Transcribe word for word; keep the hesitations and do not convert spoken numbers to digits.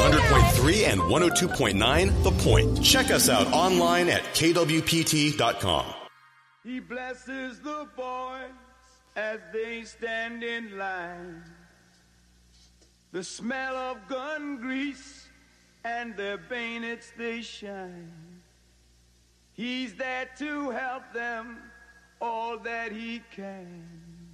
hundred point three and one oh two point nine The Point. Check us out online at K W P T dot com. He blesses the boys as they stand in line. The smell of gun grease and their bayonets they shine. He's there to help them all that he can.